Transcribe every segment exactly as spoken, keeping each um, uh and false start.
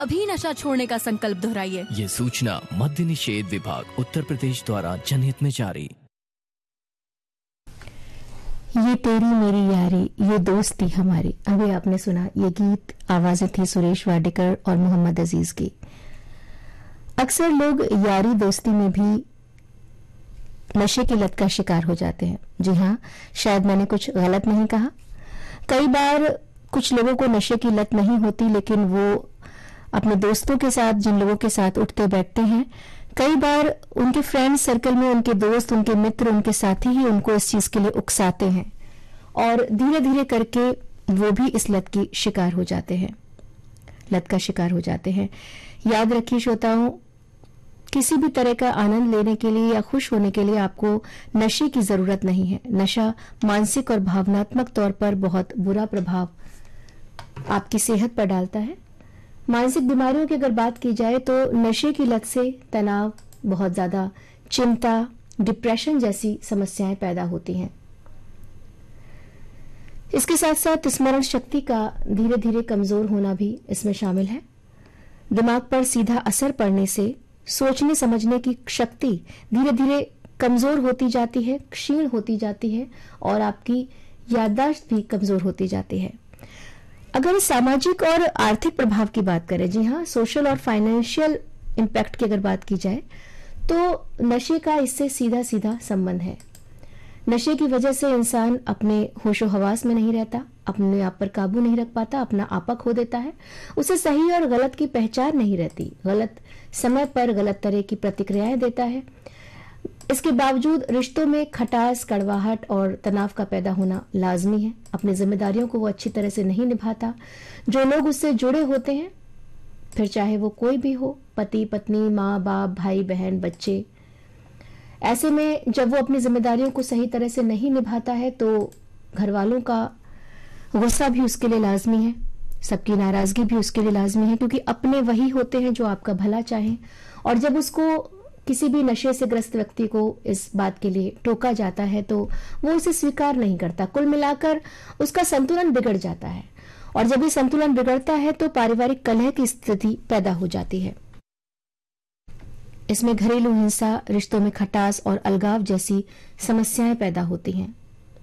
अभी नशा छोड़ने का संकल्प दोहराइए। ये सूचना मद्य निषेध विभाग उत्तर प्रदेश द्वारा जनहित में जारी। ये तेरी मेरी यारी, ये दोस्ती हमारी। अभी आपने सुना ये गीत, आवाजें थी सुरेश वाडेकर और मोहम्मद अजीज की। अक्सर लोग यारी दोस्ती में भी नशे की लत का शिकार हो जाते हैं। जी हाँ, शायद मैंने कुछ गलत नहीं कहा। कई बार कुछ लोगों को नशे की लत नहीं होती, लेकिन वो अपने दोस्तों के साथ, जिन लोगों के साथ उठते बैठते हैं, कई बार उनके फ्रेंड सर्कल में उनके दोस्त, उनके मित्र, उनके साथी ही उनको इस चीज के लिए उकसाते हैं और धीरे धीरे करके वो भी इस लत की शिकार हो जाते हैं, लत का शिकार हो जाते हैं। याद रखिए श्रोताओं, किसी भी तरह का आनंद लेने के लिए या खुश होने के लिए आपको नशे की जरूरत नहीं है। नशा मानसिक और भावनात्मक तौर पर बहुत बुरा प्रभाव आपकी सेहत पर डालता है। मानसिक बीमारियों की अगर बात की जाए तो नशे की लत से तनाव, बहुत ज्यादा चिंता, डिप्रेशन जैसी समस्याएं पैदा होती हैं। इसके साथ साथ स्मरण शक्ति का धीरे धीरे कमजोर होना भी इसमें शामिल है। दिमाग पर सीधा असर पड़ने से सोचने समझने की शक्ति धीरे धीरे कमजोर होती जाती है, क्षीण होती जाती है और आपकी याददाश्त भी कमजोर होती जाती है। अगर सामाजिक और आर्थिक प्रभाव की बात करें, जी हाँ, सोशल और फाइनेंशियल इम्पैक्ट की अगर बात की जाए तो नशे का इससे सीधा सीधा संबंध है। नशे की वजह से इंसान अपने होशो हवास में नहीं रहता, अपने आप पर काबू नहीं रख पाता, अपना आपा खो देता है, उसे सही और गलत की पहचान नहीं रहती, गलत समय पर गलत तरह की प्रतिक्रियाएं देता है। इसके बावजूद रिश्तों में खटास, कड़वाहट और तनाव का पैदा होना लाजमी है। अपनी जिम्मेदारियों को वो अच्छी तरह से नहीं निभाता। जो लोग उससे जुड़े होते हैं, फिर चाहे वो कोई भी हो, पति पत्नी, माँ बाप, भाई बहन, बच्चे, ऐसे में जब वो अपनी जिम्मेदारियों को सही तरह से नहीं निभाता है तो घर वालों का गुस्सा भी उसके लिए लाजमी है, सबकी नाराजगी भी उसके लिए लाजमी है, क्योंकि अपने वही होते हैं जो आपका भला चाहें। और जब उसको, किसी भी नशे से ग्रस्त व्यक्ति को इस बात के लिए टोका जाता है तो वो उसे स्वीकार नहीं करता। कुल मिलाकर उसका संतुलन बिगड़ जाता है और जब ये संतुलन बिगड़ता है तो पारिवारिक कलह की स्थिति पैदा हो जाती है। इसमें घरेलू हिंसा, रिश्तों में खटास और अलगाव जैसी समस्याएं पैदा होती हैं।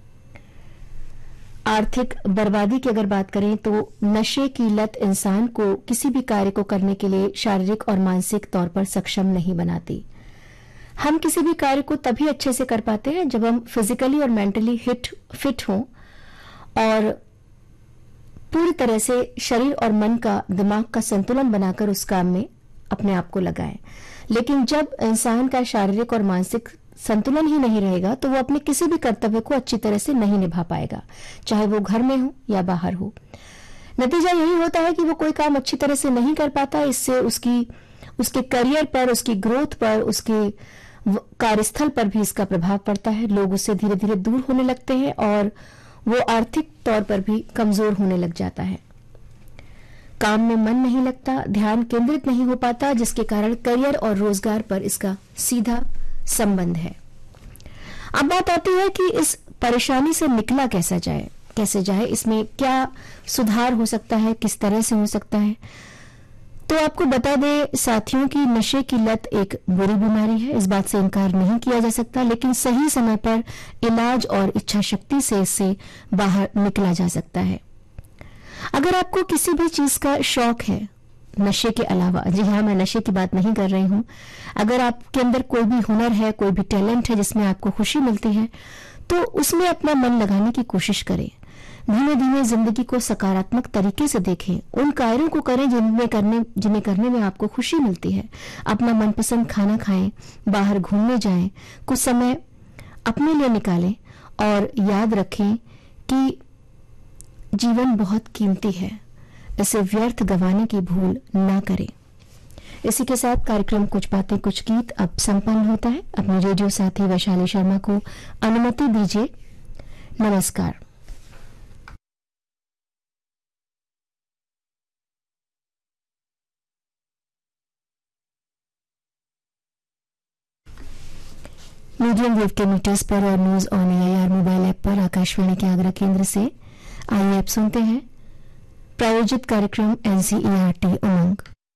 आर्थिक बर्बादी की अगर बात करें तो नशे की लत इंसान को किसी भी कार्य को करने के लिए शारीरिक और मानसिक तौर पर सक्षम नहीं बनाती। हम किसी भी कार्य को तभी अच्छे से कर पाते हैं जब हम फिजिकली और मेंटली हिट फिट हों और पूरी तरह से शरीर और मन का, दिमाग का संतुलन बनाकर उस काम में अपने आप को लगाएं। लेकिन जब इंसान का शारीरिक और मानसिक संतुलन ही नहीं रहेगा तो वो अपने किसी भी कर्तव्य को अच्छी तरह से नहीं निभा पाएगा, चाहे वो घर में हो या बाहर हो। नतीजा यही होता है कि वो कोई काम अच्छी तरह से नहीं कर पाता। इससे उसकी उसके करियर पर, उसकी ग्रोथ पर, उसके कार्यस्थल पर भी इसका प्रभाव पड़ता है। लोग उससे धीरे धीरे दूर होने लगते हैं और वो आर्थिक तौर पर भी कमजोर होने लग जाता है। काम में मन नहीं लगता, ध्यान केंद्रित नहीं हो पाता, जिसके कारण करियर और रोजगार पर इसका सीधा संबंध है। अब बात आती है कि इस परेशानी से निकला कैसा जाए, कैसे जाए, इसमें क्या सुधार हो सकता है, किस तरह से हो सकता है। तो आपको बता दें साथियों की नशे की लत एक बुरी बीमारी है, इस बात से इनकार नहीं किया जा सकता, लेकिन सही समय पर इलाज और इच्छा शक्ति से इससे बाहर निकला जा सकता है। अगर आपको किसी भी चीज का शौक है नशे के अलावा, जी हाँ, मैं नशे की बात नहीं कर रही हूं, अगर आपके अंदर कोई भी हुनर है, कोई भी टैलेंट है जिसमें आपको खुशी मिलती है, तो उसमें अपना मन लगाने की कोशिश करें। धीमे धीमे जिंदगी को सकारात्मक तरीके से देखें, उन कार्यों को करें जिनमें करने जिन्हें करने में आपको खुशी मिलती है। अपना मनपसंद खाना खाएं, बाहर घूमने जाएं, कुछ समय अपने लिए निकालें और याद रखें कि जीवन बहुत कीमती है, इसे व्यर्थ गंवाने की भूल ना करें। इसी के साथ कार्यक्रम कुछ बातें कुछ गीत अब संपन्न होता है। अपने रेडियो साथी वैशाली शर्मा को अनुमति दीजिए। नमस्कार। मीडियम वेव के मीटर्स पर और news on AIR mobile app पर आकाशवाणी के आगरा केंद्र से आइए आप सुनते हैं प्रायोजित कार्यक्रम एनसीईआरटी उमंग।